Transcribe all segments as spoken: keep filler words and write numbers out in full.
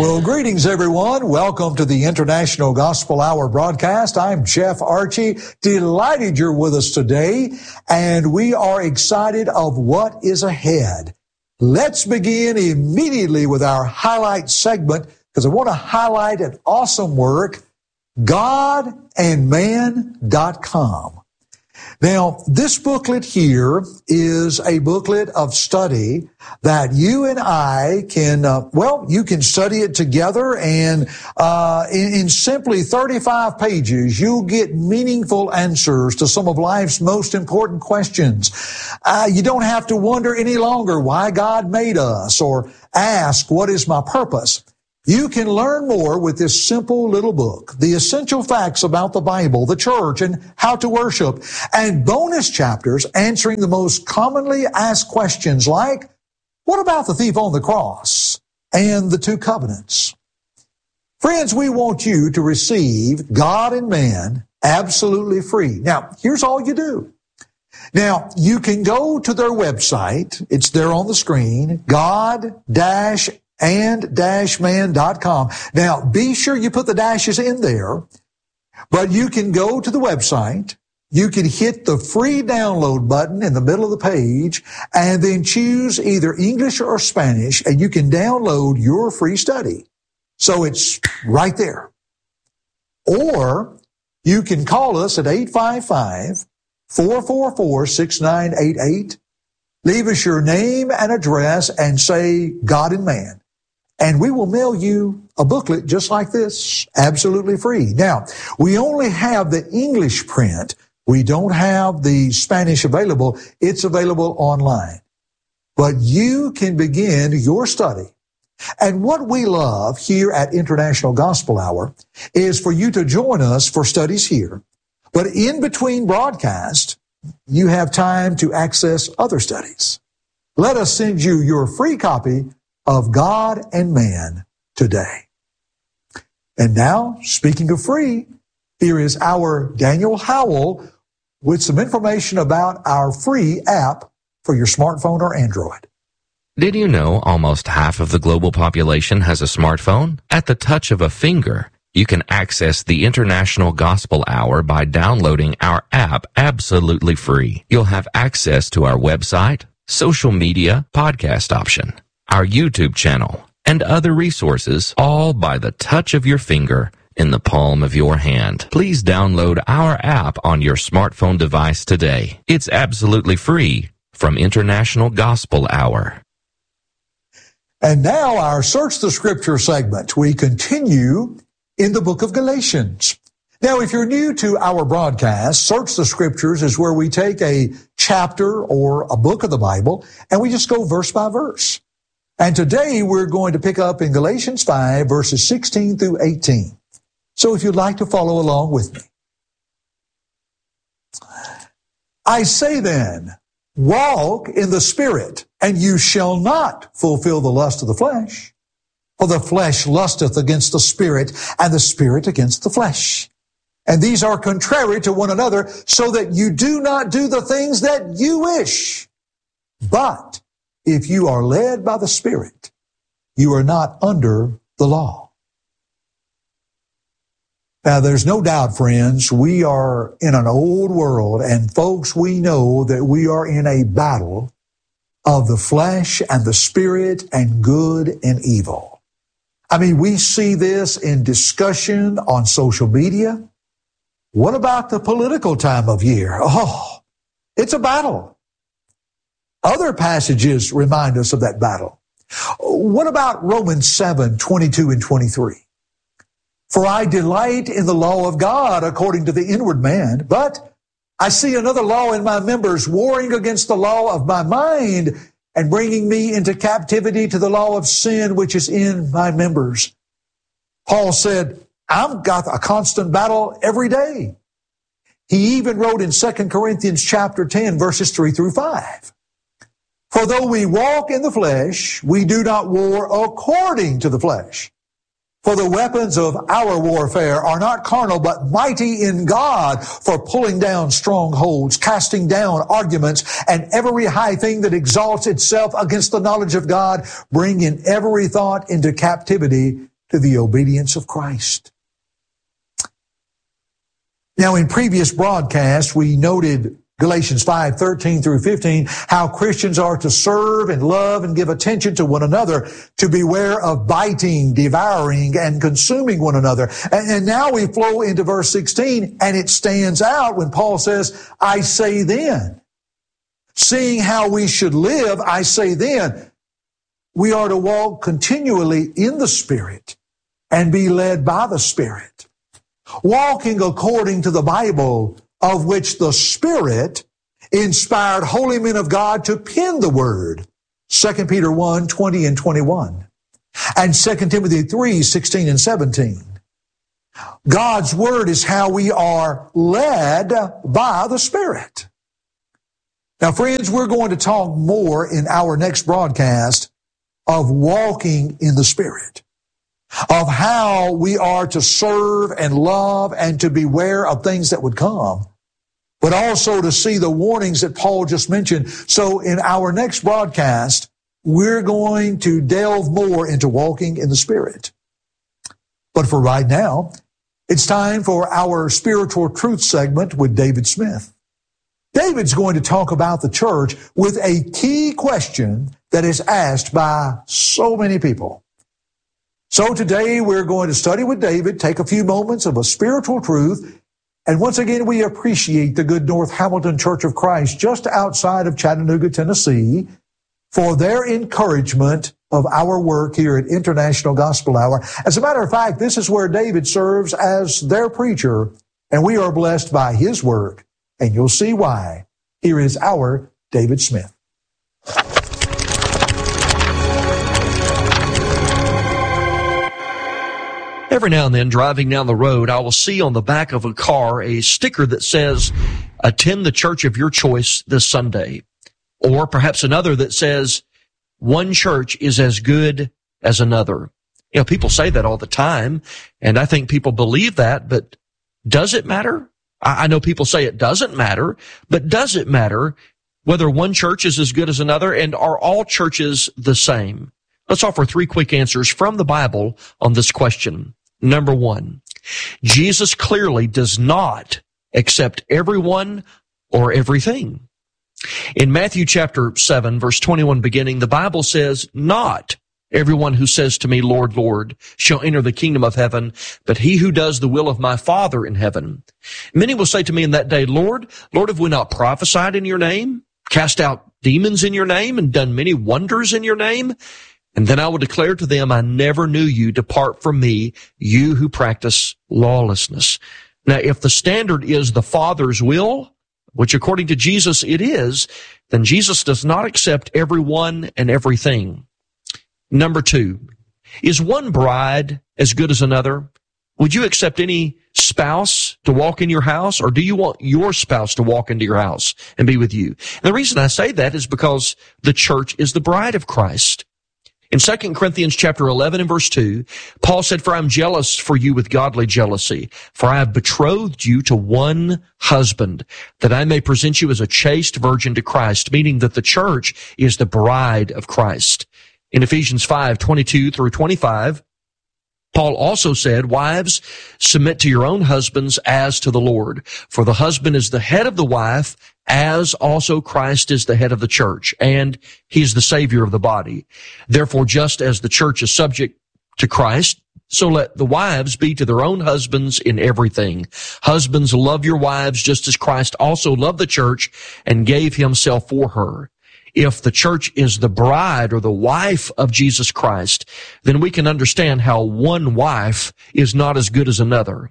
Well, greetings, everyone. Welcome to the International Gospel Hour broadcast. I'm Jeff Archie. Delighted you're with us today, and we are excited of what is ahead. Let's begin immediately with our highlight segment, because I want to highlight an awesome work, God and Man dot com. Now, this booklet here is a booklet of study that you and I can, uh, well, you can study it together, and uh, in, in simply thirty-five pages, you'll get meaningful answers to some of life's most important questions. Uh, you don't have to wonder any longer why God made us or ask, what is my purpose? You can learn more with this simple little book, The Essential Facts About the Bible, the Church, and How to Worship, and bonus chapters answering the most commonly asked questions like, what about the thief on the cross and the two covenants? Friends, we want you to receive God and Man absolutely free. Now, here's all you do. Now, you can go to their website. It's there on the screen, God dash and dash man dot com. Now, be sure you put the dashes in there, but you can go to the website. You can hit the free download button in the middle of the page and then choose either English or Spanish, and you can download your free study. So it's right there. Or you can call us at eight five five, four four four, six nine eight eight. Leave us your name and address and say God and Man. And we will mail you a booklet just like this, absolutely free. Now, we only have the English print. We don't have the Spanish available. It's available online. But you can begin your study. And what we love here at International Gospel Hour is for you to join us for studies here. But in between broadcasts, you have time to access other studies. Let us send you your free copy of God and Man today. And now, speaking of free, here is our Daniel Howell with some information about our free app for your smartphone or Android. Did you know almost half of the global population has a smartphone? At the touch of a finger, you can access the International Gospel Hour by downloading our app absolutely free. You'll have access to our website, social media, podcast option, our YouTube channel, and other resources, all by the touch of your finger in the palm of your hand. Please download our app on your smartphone device today. It's absolutely free from International Gospel Hour. And now our Search the Scripture segment. We continue in the book of Galatians. Now, if you're new to our broadcast, Search the Scriptures is where we take a chapter or a book of the Bible and we just go verse by verse. And today we're going to pick up in Galatians five, verses sixteen through eighteen. So if you'd like to follow along with me. I say then, walk in the Spirit, and you shall not fulfill the lust of the flesh. For the flesh lusteth against the Spirit, and the Spirit against the flesh. And these are contrary to one another, so that you do not do the things that you wish. But if you are led by the Spirit, you are not under the law. Now, there's no doubt, friends, we are in an old world, and folks, we know that we are in a battle of the flesh and the Spirit and good and evil. I mean, we see this in discussion on social media. What about the political time of year? Oh, it's a battle. Other passages remind us of that battle. What about Romans seven, twenty-two and twenty-three? For I delight in the law of God according to the inward man, but I see another law in my members, warring against the law of my mind and bringing me into captivity to the law of sin which is in my members. Paul said, I've got a constant battle every day. He even wrote in Second Corinthians chapter ten, verses three through five. For though we walk in the flesh, we do not war according to the flesh. For the weapons of our warfare are not carnal, but mighty in God for pulling down strongholds, casting down arguments, and every high thing that exalts itself against the knowledge of God, bringing every thought into captivity to the obedience of Christ. Now, in previous broadcasts, we noted Galatians five, thirteen through fifteen, how Christians are to serve and love and give attention to one another, to beware of biting, devouring, and consuming one another. And, and now we flow into verse sixteen, and it stands out when Paul says, I say then, seeing how we should live, I say then, we are to walk continually in the Spirit and be led by the Spirit, walking according to the Bible, of which the Spirit inspired holy men of God to pen the word. Second Peter one, twenty and twenty-one. And Second Timothy three, sixteen and seventeen. God's word is how we are led by the Spirit. Now, friends, we're going to talk more in our next broadcast of walking in the Spirit, of how we are to serve and love and to beware of things that would come, but also to see the warnings that Paul just mentioned. So in our next broadcast, we're going to delve more into walking in the Spirit. But for right now, it's time for our spiritual truth segment with David Smith. David's going to talk about the church with a key question that is asked by so many people. So today we're going to study with David, take a few moments of a spiritual truth. And once again, we appreciate the good North Hamilton Church of Christ just outside of Chattanooga, Tennessee, for their encouragement of our work here at International Gospel Hour. As a matter of fact, this is where David serves as their preacher, and we are blessed by his work, and you'll see why. Here is our David Smith. Every now and then, driving down the road, I will see on the back of a car a sticker that says, attend the church of your choice this Sunday. Or perhaps another that says, one church is as good as another. You know, people say that all the time, and I think people believe that, but does it matter? I know people say it doesn't matter, but does it matter whether one church is as good as another, and are all churches the same? Let's offer three quick answers from the Bible on this question. Number one, Jesus clearly does not accept everyone or everything. In Matthew chapter seven, verse twenty-one beginning, the Bible says, not everyone who says to me, Lord, Lord, shall enter the kingdom of heaven, but he who does the will of my Father in heaven. Many will say to me in that day, Lord, Lord, have we not prophesied in your name, cast out demons in your name, and done many wonders in your name? And then I will declare to them, I never knew you. Depart from me, you who practice lawlessness. Now, if the standard is the Father's will, which according to Jesus it is, then Jesus does not accept everyone and everything. Number two, is one bride as good as another? Would you accept any spouse to walk in your house, or do you want your spouse to walk into your house and be with you? And the reason I say that is because the church is the bride of Christ. In Second Corinthians chapter eleven and verse two, Paul said, for I am jealous for you with godly jealousy, for I have betrothed you to one husband, that I may present you as a chaste virgin to Christ, meaning that the church is the bride of Christ. In Ephesians five, twenty-two through twenty-five, Paul also said, wives, submit to your own husbands as to the Lord. For the husband is the head of the wife, as also Christ is the head of the church, and he is the Savior of the body. Therefore, just as the church is subject to Christ, so let the wives be to their own husbands in everything. Husbands, love your wives just as Christ also loved the church and gave himself for her. If the church is the bride or the wife of Jesus Christ, then we can understand how one wife is not as good as another.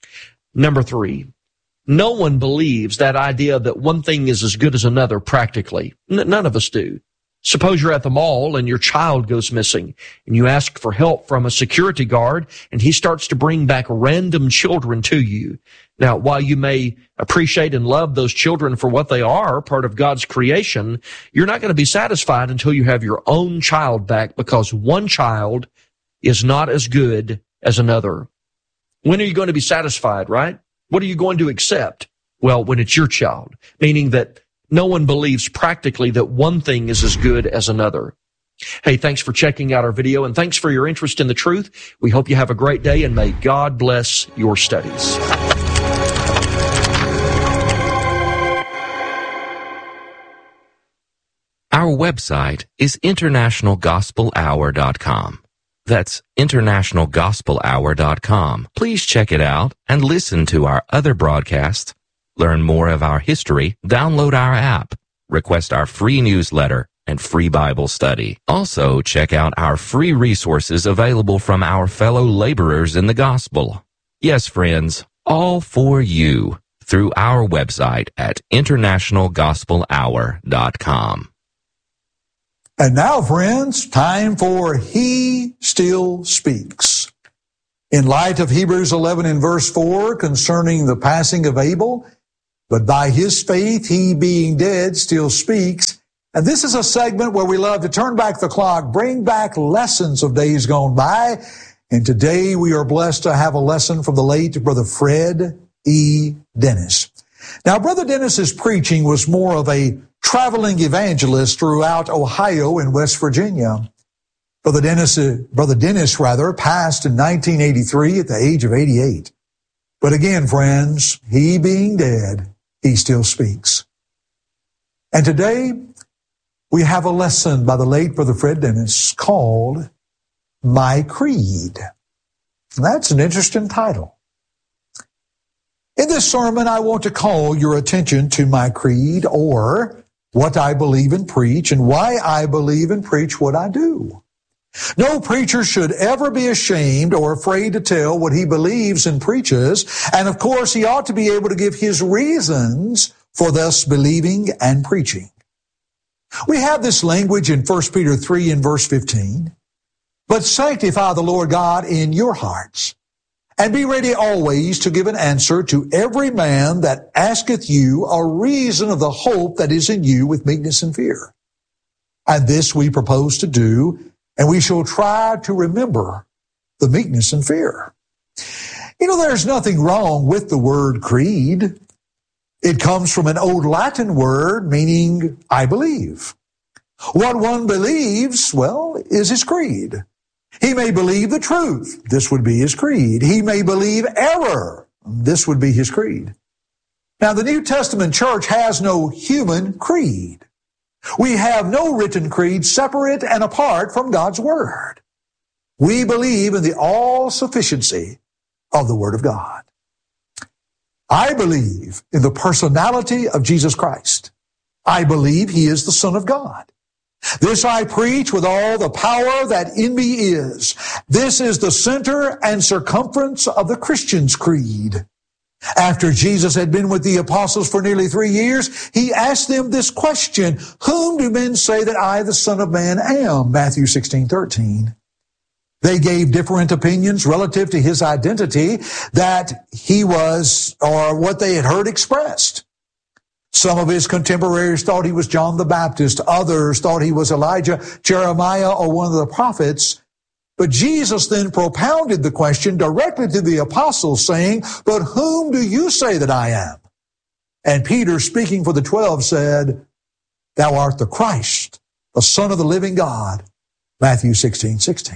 Number three, no one believes that idea that one thing is as good as another practically. N- none of us do. Suppose you're at the mall and your child goes missing and you ask for help from a security guard and he starts to bring back random children to you. Now, while you may appreciate and love those children for what they are, part of God's creation, you're not going to be satisfied until you have your own child back, because one child is not as good as another. When are you going to be satisfied, right? What are you going to accept? Well, when it's your child, meaning that no one believes practically that one thing is as good as another. Hey, thanks for checking out our video, and thanks for your interest in the truth. We hope you have a great day, and may God bless your studies. Our website is international gospel hour dot com. That's international gospel hour dot com. Please check it out and listen to our other broadcasts, learn more of our history, download our app, request our free newsletter, and free Bible study. Also, check out our free resources available from our fellow laborers in the gospel. Yes, friends, all for you through our website at international gospel hour dot com. And now, friends, time for He Still Speaks. In light of Hebrews eleven and verse four concerning the passing of Abel, but by his faith he being dead still speaks. And this is a segment where we love to turn back the clock, bring back lessons of days gone by. And today we are blessed to have a lesson from the late Brother Fred E. Dennis. Now, Brother Dennis's preaching was more of a traveling evangelist throughout Ohio and West Virginia. Brother Dennis, uh, Brother Dennis, rather, passed in nineteen eighty-three at the age of eighty-eight. But again, friends, he being dead, he still speaks. And today, we have a lesson by the late Brother Fred Dennis called My Creed. That's an interesting title. In this sermon, I want to call your attention to my creed, or what I believe and preach, and why I believe and preach what I do. No preacher should ever be ashamed or afraid to tell what he believes and preaches, and of course, he ought to be able to give his reasons for thus believing and preaching. We have this language in First Peter three and verse fifteen. But sanctify the Lord God in your hearts, and be ready always to give an answer to every man that asketh you a reason of the hope that is in you with meekness and fear. And this we propose to do, and we shall try to remember the meekness and fear. You know, there's nothing wrong with the word creed. It comes from an old Latin word meaning I believe. What one believes, well, is his creed. He may believe the truth. This would be his creed. He may believe error. This would be his creed. Now, the New Testament church has no human creed. We have no written creed separate and apart from God's Word. We believe in the all-sufficiency of the Word of God. I believe in the personality of Jesus Christ. I believe He is the Son of God. This I preach with all the power that in me is. This is the center and circumference of the Christian's creed. After Jesus had been with the apostles for nearly three years, he asked them this question, whom do men say that I, the Son of Man, am? Matthew sixteen thirteen. They gave different opinions relative to his identity that he was, or what they had heard expressed. Some of his contemporaries thought he was John the Baptist. Others thought he was Elijah, Jeremiah, or one of the prophets. But Jesus then propounded the question directly to the apostles, saying, but whom do you say that I am? And Peter, speaking for the twelve, said, thou art the Christ, the Son of the living God. Matthew sixteen sixteen.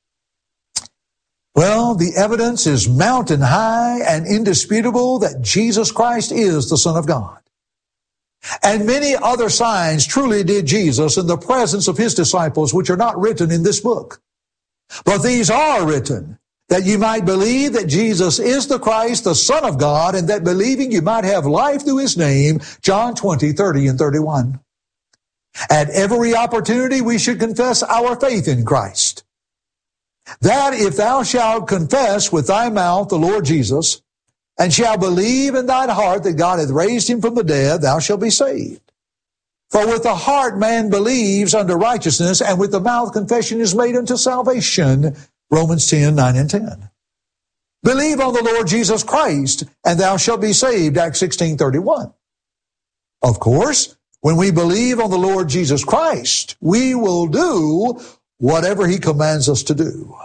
Well, the evidence is mountain high and indisputable that Jesus Christ is the Son of God. And many other signs truly did Jesus in the presence of his disciples, which are not written in this book. But these are written, that you might believe that Jesus is the Christ, the Son of God, and that believing you might have life through his name, John twenty, thirty, and thirty-one. At every opportunity we should confess our faith in Christ. That if thou shalt confess with thy mouth the Lord Jesus, and shalt believe in thine heart that God hath raised him from the dead, thou shalt be saved. For with the heart man believes unto righteousness, and with the mouth confession is made unto salvation. Romans ten, nine and ten. Believe on the Lord Jesus Christ, and thou shalt be saved. Acts sixteen, thirty-one. Of course, when we believe on the Lord Jesus Christ, we will do whatever he commands us to do.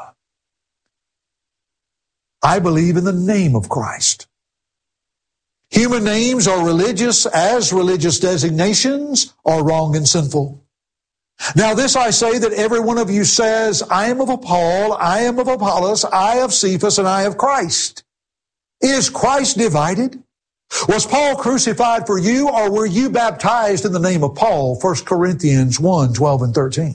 I believe in the name of Christ. Human names are religious as religious designations are wrong and sinful. Now this I say, that every one of you says, I am of Paul, I am of Apollos, I of Cephas, and I of Christ. Is Christ divided? Was Paul crucified for you, or were you baptized in the name of Paul? First Corinthians one, twelve and thirteen.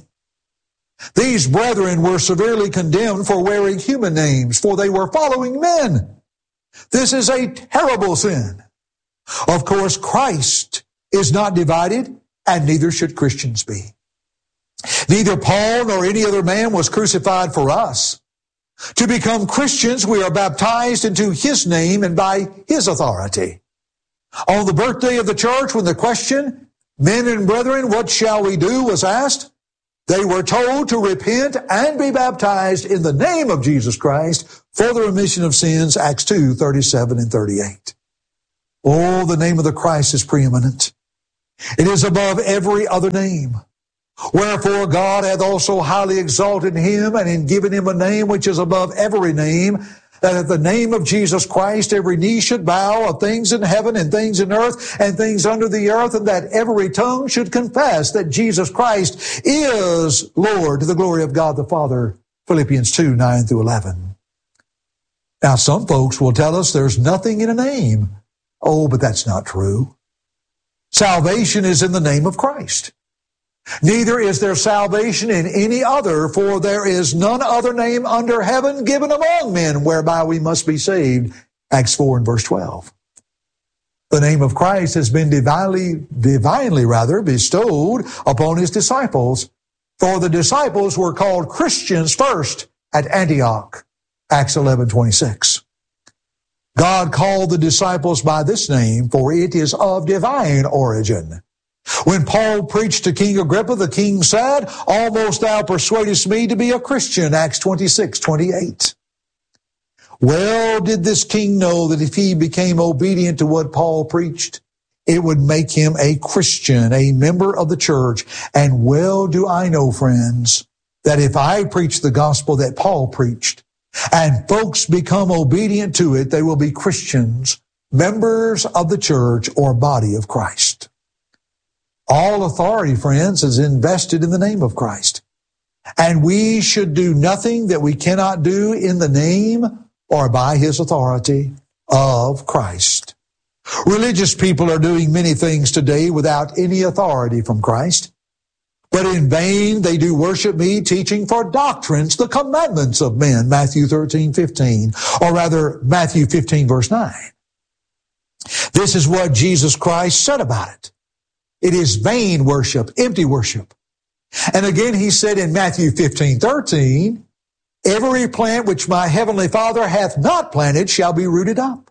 These brethren were severely condemned for wearing human names, for they were following men. This is a terrible sin. Of course, Christ is not divided, and neither should Christians be. Neither Paul nor any other man was crucified for us. To become Christians, we are baptized into his name and by his authority. On the birthday of the church, when the question, men and brethren, what shall we do, was asked, they were told to repent and be baptized in the name of Jesus Christ for the remission of sins, Acts two, thirty-seven and thirty-eight. Oh, the name of the Christ is preeminent. It is above every other name. Wherefore God hath also highly exalted him, and in given him a name which is above every name, that at the name of Jesus Christ every knee should bow, of things in heaven and things in earth and things under the earth, and that every tongue should confess that Jesus Christ is Lord, to the glory of God the Father. Philippians two, nine through eleven. Now some folks will tell us there's nothing in a name. Oh, but that's not true. Salvation is in the name of Christ. Neither is there salvation in any other, for there is none other name under heaven given among men whereby we must be saved. Acts four and verse twelve. The name of Christ has been divinely, divinely rather, bestowed upon his disciples, for the disciples were called Christians first at Antioch. Acts eleven twenty-six. God called the disciples by this name, for it is of divine origin. When Paul preached to King Agrippa, the king said, almost thou persuadest me to be a Christian, Acts twenty-six twenty-eight. Well did this king know that if he became obedient to what Paul preached, it would make him a Christian, a member of the church. And well do I know, friends, that if I preach the gospel that Paul preached, and folks become obedient to it, they will be Christians, members of the church or body of Christ. All authority, friends, is invested in the name of Christ. And we should do nothing that we cannot do in the name or by his authority of Christ. Religious people are doing many things today without any authority from Christ. But in vain they do worship me, teaching for doctrines the commandments of men, Matthew thirteen fifteen, or rather Matthew fifteen verse nine. This is what Jesus Christ said about it. It is vain worship, empty worship. And again, he said in Matthew fifteen thirteen, every plant which my heavenly Father hath not planted shall be rooted up.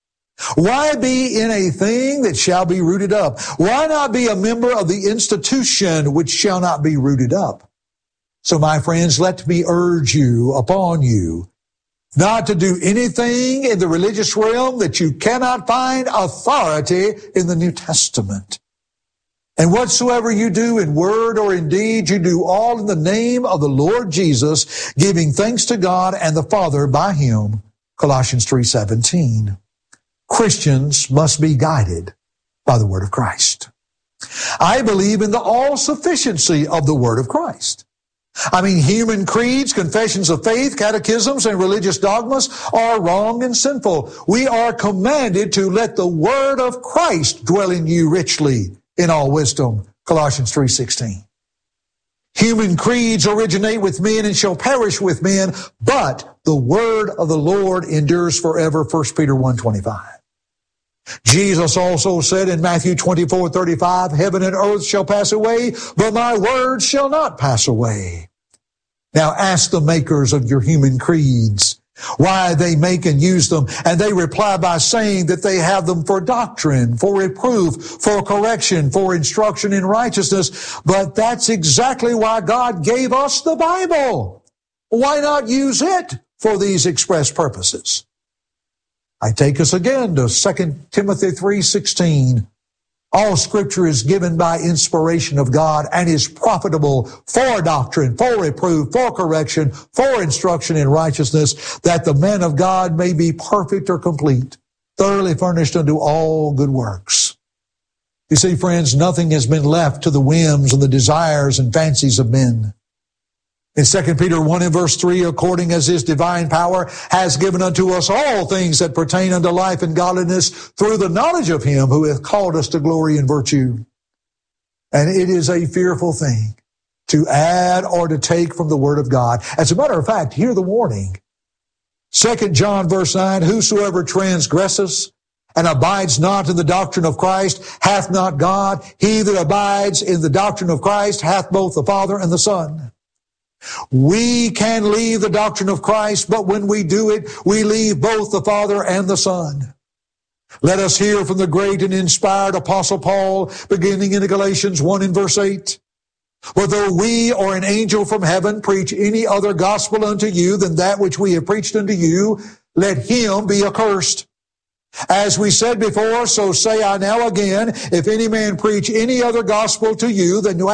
Why be in a thing that shall be rooted up? Why not be a member of the institution which shall not be rooted up? So my friends, let me urge you upon you not to do anything in the religious realm that you cannot find authority in the New Testament. And whatsoever you do in word or in deed, you do all in the name of the Lord Jesus, giving thanks to God and the Father by him. Colossians three seventeen. Christians must be guided by the word of Christ. I believe in the all-sufficiency of the word of Christ. I mean, human creeds, confessions of faith, catechisms, and religious dogmas are wrong and sinful. We are commanded to let the word of Christ dwell in you richly in all wisdom, Colossians three sixteen. Human creeds originate with men and shall perish with men, but the word of the Lord endures forever, First Peter one twenty-five. Jesus also said in Matthew twenty-four thirty-five, heaven and earth shall pass away, but my words shall not pass away. Now ask the makers of your human creeds why they make and use them, and they reply by saying that they have them for doctrine, for reproof, for correction, for instruction in righteousness. But that's exactly why God gave us the Bible. Why not use it for these express purposes? I take us again to Second Timothy three sixteen. All scripture is given by inspiration of God and is profitable for doctrine, for reproof, for correction, for instruction in righteousness, that the man of God may be perfect or complete, thoroughly furnished unto all good works. You see, friends, nothing has been left to the whims and the desires and fancies of men. In Second Peter one and verse three, according as his divine power has given unto us all things that pertain unto life and godliness through the knowledge of him who hath called us to glory and virtue. And it is a fearful thing to add or to take from the word of God. As a matter of fact, hear the warning. Second John verse nine, whosoever transgresses and abides not in the doctrine of Christ hath not God. He that abides in the doctrine of Christ hath both the Father and the Son. We can leave the doctrine of Christ, but when we do it, we leave both the Father and the Son. Let us hear from the great and inspired Apostle Paul, beginning in Galatians one and verse eight. For though we or an angel from heaven preach any other gospel unto you than that which we have preached unto you, let him be accursed. As we said before, so say I now again, if any man preach any other gospel to you than